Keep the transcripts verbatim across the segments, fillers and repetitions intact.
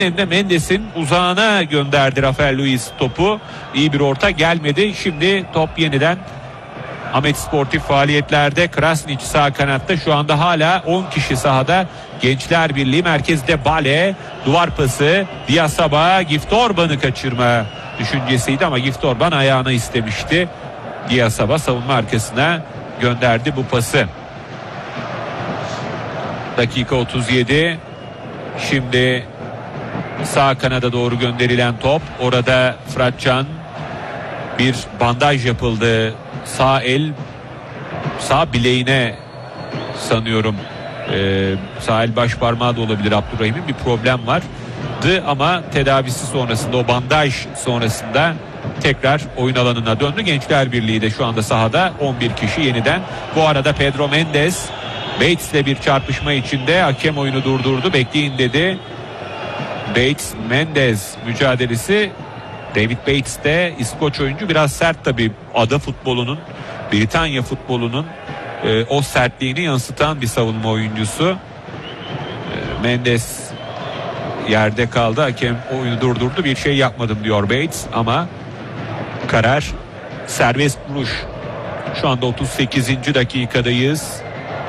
hem de Mendes'in uzağına gönderdi Rafael Luiz topu. İyi bir orta gelmedi. Şimdi top yeniden Ahmet Sportif faaliyetlerde. Krasnić sağ kanatta, şu anda hala on kişi sahada. Gençler Birliği merkezde Bale, duvar pası, Diasaba, Gift Orban'ı kaçırma düşüncesiydi ama Gift Orban ayağını istemişti. Diasaba savunma arkasına gönderdi bu pası. Dakika otuz yedi. Şimdi sağ kanada doğru gönderilen top. Orada Fıratcan, bir bandaj yapıldı. Sağ el, sağ bileğine sanıyorum. Ee, sağ el baş parmağı da olabilir Abdurrahim'in, bir problem vardı ama tedavisi sonrasında, o bandaj sonrasında tekrar oyun alanına döndü. Gençler Birliği de şu anda sahada on bir kişi yeniden. Bu arada Pedro Mendes Bates'le bir çarpışma içinde, hakem oyunu durdurdu, bekleyin dedi. Bates Mendes mücadelesi. David Bates de İskoç oyuncu, biraz sert tabii, ada futbolunun, Britanya futbolunun e, o sertliğini yansıtan bir savunma oyuncusu. E, Mendes yerde kaldı, hakem oyunu durdurdu, bir şey yapmadım diyor Bates ama karar serbest vuruş. Şu anda otuz sekizinci dakikadayız.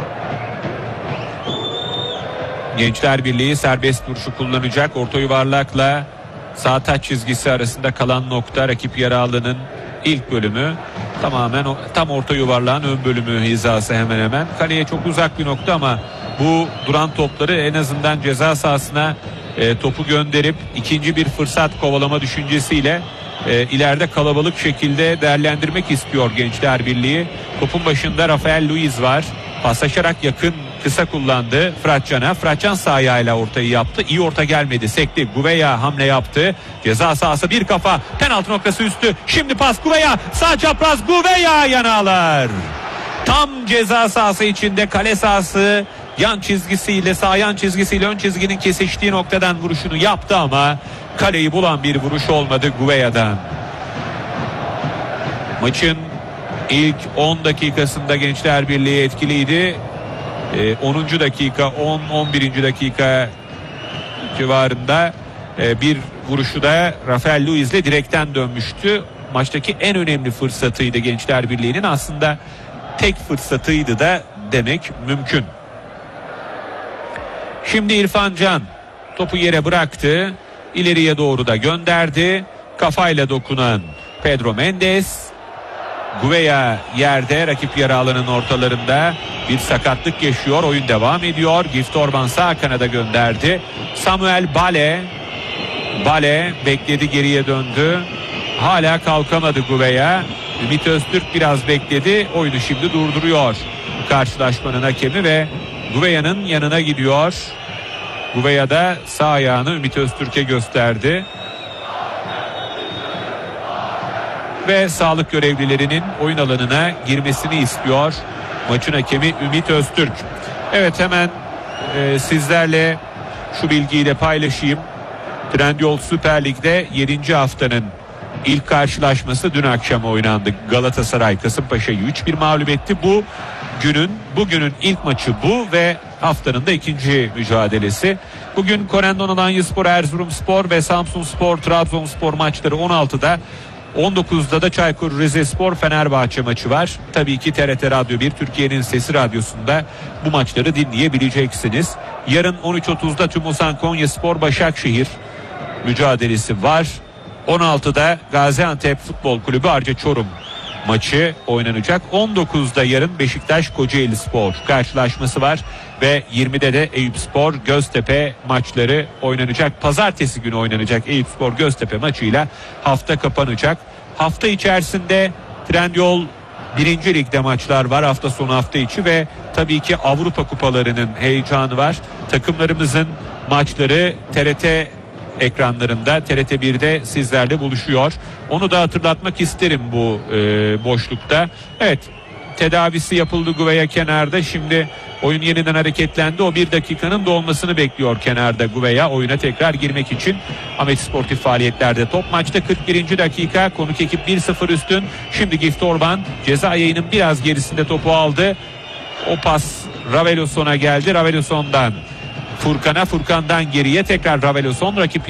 Gençler Birliği serbest vuruşu kullanacak. Orta yuvarlakla sağ taç çizgisi arasında kalan nokta rakip yarı alanının ilk bölümü. Tamamen o, tam orta yuvarlağın ön bölümü hizası hemen hemen. Kaleye çok uzak bir nokta ama bu duran topları en azından ceza sahasına e, topu gönderip ikinci bir fırsat kovalama düşüncesiyle e, ileride kalabalık şekilde değerlendirmek istiyor Gençler Birliği. Topun başında Rafael Luiz var. Paslaşarak yakın kısa kullandı Fıratcan'a. Fıratcan sağ ayağıyla ortayı yaptı. İyi orta gelmedi. Sekti. Gouveia hamle yaptı. Ceza sahası bir kafa. Penaltı noktası üstü. Şimdi pas Gouveia. Sağ çapraz Gouveia yanağlar. Tam ceza sahası içinde, kale sahası yan çizgisiyle, sağ yan çizgisiyle ön çizginin kesiştiği noktadan vuruşunu yaptı ama kaleyi bulan bir vuruş olmadı Gouveia'dan. Maçın ilk on dakikasında Gençler Birliği etkiliydi. onuncu dakika, on on birinci dakika civarında bir vuruşu da Rafael Luiz'le direkten dönmüştü. Maçtaki en önemli fırsatıydı Gençler Birliği'nin, aslında tek fırsatıydı da demek mümkün. Şimdi İrfan Can topu yere bıraktı, ileriye doğru da gönderdi. Kafayla dokunan Pedro Mendes. Gouveia yerde, rakip yarı alanının ortalarında bir sakatlık yaşıyor. Oyun devam ediyor. Gift Orban sağ kanada gönderdi. Samuel Bale Bale bekledi, geriye döndü. Hala kalkamadı Gouveia. Ümit Öztürk biraz bekledi. Oyunu şimdi durduruyor karşılaşmanın hakemi ve Gouveia'nın yanına gidiyor. Gouveia da sağ ayağını Ümit Öztürk'e gösterdi. Ve sağlık görevlilerinin oyun alanına girmesini istiyor maçın hakemi Ümit Öztürk. Evet, hemen e, sizlerle şu bilgiyi de paylaşayım. Trendyol Süper Lig'de yedinci haftanın ilk karşılaşması dün akşam oynandı. Galatasaray Kasımpaşa'yı üç bir mağlup etti. Bu günün bugünün ilk maçı bu ve haftanın da ikinci mücadelesi. Bugün Korendon Alanyaspor, Erzurumspor ve Samsunspor, Trabzonspor maçları on altıda. on dokuzda da Çaykur Rizespor Fenerbahçe maçı var. Tabii ki T R T Radyo bir, Türkiye'nin Sesi Radyosu'nda bu maçları dinleyebileceksiniz. Yarın on üç otuzda Tümusan Konyaspor Başakşehir mücadelesi var. on altıda Gaziantep Futbol Kulübü Arca Çorum maçı oynanacak. on dokuzda yarın Beşiktaş Kocaelispor karşılaşması var ve yirmide de Eyüpspor Göztepe maçları oynanacak. Pazartesi günü oynanacak Eyüpspor Göztepe maçıyla hafta kapanacak. Hafta içerisinde Trendyol birinci Lig'de maçlar var, hafta sonu, hafta içi ve tabii ki Avrupa kupalarının heyecanı var. Takımlarımızın maçları T R T ekranlarında, T R T birde sizlerle buluşuyor. Onu da hatırlatmak isterim bu e, boşlukta. Evet, tedavisi yapıldı Gouveia kenarda. Şimdi oyun yeniden hareketlendi. O bir dakikanın dolmasını bekliyor kenarda Gouveia, oyuna tekrar girmek için. Ahmet Sportif faaliyetlerde top. Maçta kırk birinci dakika, konuk ekip bir sıfır üstün. Şimdi Gift Orban ceza yayının biraz gerisinde topu aldı. O pas Raveloson'a geldi. Raveloson'dan Furkan'a, Furkan'dan geriye tekrar Ravelo son rakip